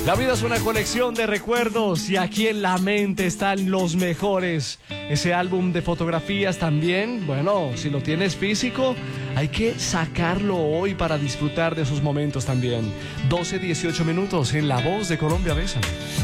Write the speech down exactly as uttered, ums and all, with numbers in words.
La vida es una colección de recuerdos y aquí en la mente están los mejores. Ese álbum de fotografías también, bueno, si lo tienes físico, hay que sacarlo hoy para disfrutar de esos momentos también. doce dieciocho minutos en La Voz de Colombia Besa.